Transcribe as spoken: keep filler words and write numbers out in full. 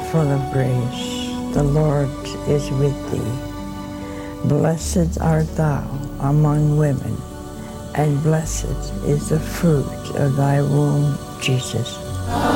full of grace, the Lord is with thee. Blessed art thou among women, and blessed is the fruit of thy womb, Jesus.